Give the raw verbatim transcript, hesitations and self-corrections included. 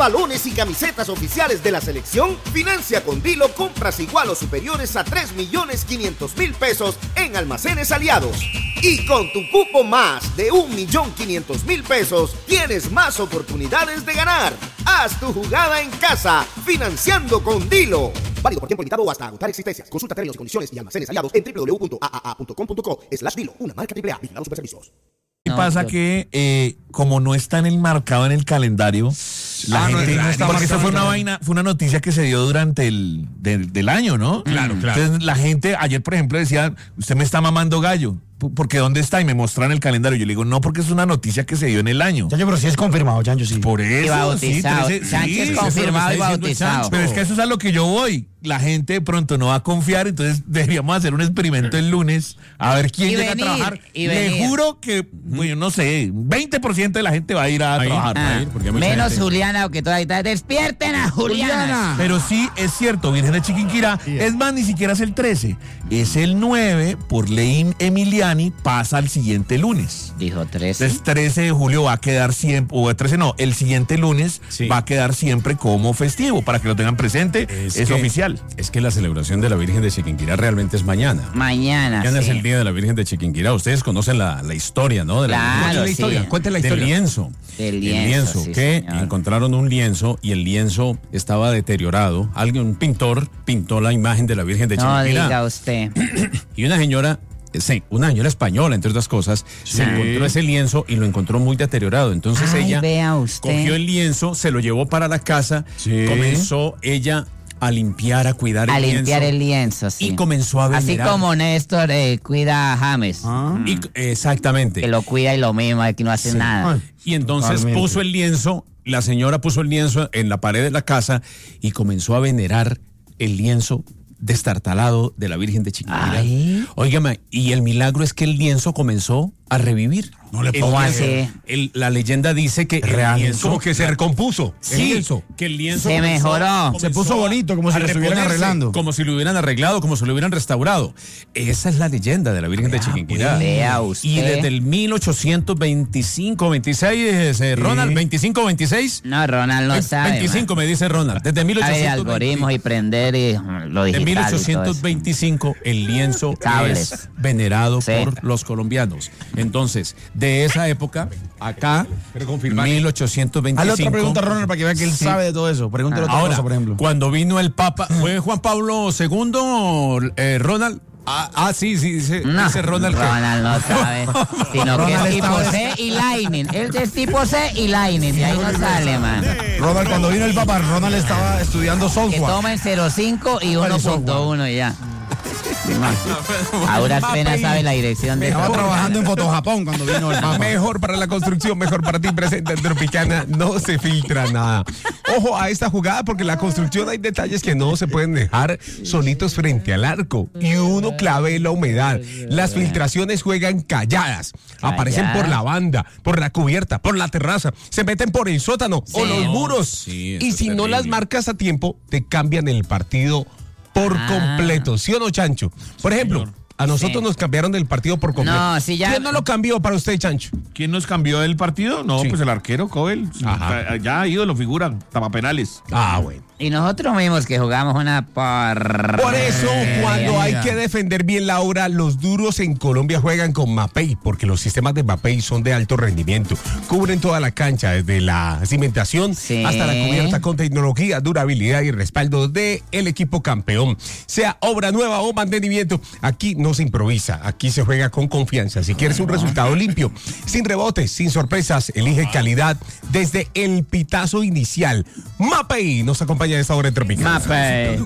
balones y camisetas oficiales de la selección? Financia con Dilo compras igual o superiores a tres millones quinientos mil pesos en Almacenes Aliados. Y con tu cupo más de un millón quinientos mil pesos, tienes más oportunidades de ganar. Haz tu jugada en casa, financiando con Dilo. Válido por tiempo limitado o hasta agotar existencias. Consulta términos, condiciones y almacenes aliados en doble u doble u doble u punto a a a punto com punto co slash Dilo. Una marca triple A. Vigilados Superservicios. Y pasa que, eh, como no está en el marcado en el calendario, la ah, gente, no, no está porque esa fue una marcado. vaina, fue una noticia que se dio durante el del, del año, ¿no? Claro, claro. Entonces la gente, ayer por ejemplo decía, usted me está mamando gallo, porque ¿dónde está? Y me mostraron el calendario. Yo le digo, no, porque es una noticia que se dio en el año. Chancho, pero sí es confirmado, Chancho, sí. Por eso, Y bautizado. sí, trece, Sánchez sí, confirmado eso es lo que y está diciendo el bautizado. Sancho. Pero es que eso es a lo que yo voy. La gente de pronto no va a confiar, entonces deberíamos hacer un experimento el lunes a ver quién Y llega venir, a trabajar. y Le venir. juro que, bueno, no sé, veinte por ciento de la gente va a ir a Ahí. trabajar. Ah, ir, porque hay mucha menos gente. Juliana, que todavía está. Despierten a Juliana. Pero sí es cierto, Virgen de Chiquinquirá, es más, ni siquiera es el trece, es el nueve, por ley Emiliani, pasa al siguiente lunes. Dijo trece. Entonces trece de julio va a quedar siempre, o trece no, el siguiente lunes Sí. va a quedar siempre como festivo, para que lo tengan presente, es, que- oficial. Es que la celebración de la Virgen de Chiquinquirá realmente es mañana. Mañana. Mañana sí. es el día de la Virgen de Chiquinquirá. Ustedes conocen la, la historia, ¿no? De la Claro, Virgen de sí. historia. Cuenten la Del historia. lienzo. Del El lienzo, lienzo, sí, que señor. encontraron un lienzo y el lienzo estaba deteriorado. Alguien, un pintor, pintó la imagen de la Virgen de No Chiquinquirá. diga usted. Y una señora, sí, una señora española, entre otras cosas, se encontró ese lienzo y lo encontró muy deteriorado. Entonces Ay, ella vea usted. cogió el lienzo, se lo llevó para la casa, Sí. comenzó ella a limpiar, a cuidar A el limpiar lienzo. el lienzo, sí. Y comenzó a Así venerar. como Néstor eh, cuida a James. Y- exactamente. Que lo cuida y lo mima, que no hace Sí. nada. Y entonces Totalmente. puso el lienzo, la señora puso el lienzo en la pared de la casa y comenzó a venerar el lienzo destartalado de la Virgen de Chiquinquirá. Ay. Óigame, y el milagro es que el lienzo comenzó a revivir. No le El ¿Cómo lienzo- así? el- la leyenda dice que el lienzo, Como que se recompuso. el sí, lienzo. que el lienzo Se mejoró. Se puso bonito, como si a lo estuvieran reponerse, arreglando. como si lo hubieran arreglado, como si lo hubieran restaurado. Esa es la leyenda de la Virgen de Chiquinquirá. Vea usted. Y desde el mil ochocientos veinticinco, veintiséis, eh, Ronald, veinticinco, veintiséis. No, Ronald no sabe. veinticinco me dice Ronald. Desde man. Sabe de mil ochocientos veinticinco. algoritmos y prender y mm, lo De digital. y todo eso. mil ochocientos veinticinco el lienzo Cables. es venerado Sí. por los colombianos. Entonces, de esa época, acá, mil ochocientos veinticinco. Hazle otra pregunta a Ronald para que vea que él Sí. sabe de todo eso. Pregúntale otra Ahora, cosa, por ejemplo. cuando vino el Papa, ¿fue Juan Pablo segundo, eh, Ronald? Ah, ah, sí, sí, dice, No, dice Ronald. que- Ronald no sabe. Sino que Ronald es tipo estaba- C y Lightning. Él es tipo C y Lightning. De ahí no sale, man. Ronald, cuando vino el Papa, Ronald estaba estudiando Que software. tomen cero punto cinco y Software y uno punto uno y ya. A duras penas sabe la dirección de Estaba todo. trabajando en Fotojapón cuando vino el Papa. Mejor para la construcción, mejor para ti, presenta Tropicana, no se filtra nada. Ojo a esta jugada porque en la construcción hay detalles que no se pueden dejar solitos frente al arco. Y uno clave la humedad. Las filtraciones juegan calladas. Aparecen por la banda, por la cubierta, por la terraza. Se meten por el sótano o Sí. los muros. Sí, eso y es si no terrible. las marcas a tiempo, te cambian el partido por Ah. completo. ¿Sí o no, Chancho? Por ejemplo, a nosotros Sí. nos cambiaron del partido por completo. No, sí, ya- ¿Quién no lo cambió para usted, Chancho? ¿Quién nos cambió del partido? No, Sí. pues el arquero Cobel. Ajá. Ya ídolo figura, tapapenales. Ah, bueno. Y nosotros mismos que jugamos una por... Por eso, cuando hay que defender bien la obra, los duros en Colombia juegan con Mapei, porque los sistemas de Mapei son de alto rendimiento. Cubren toda la cancha, desde la cimentación Sí. hasta la cubierta, con tecnología, durabilidad y respaldo de el equipo campeón. Sea obra nueva o mantenimiento, aquí no se improvisa, aquí se juega con confianza. Si quieres un resultado limpio, sin rebotes, sin sorpresas, elige calidad desde el pitazo inicial. Mapei nos acompaña a esta hora en Tropical. Mape.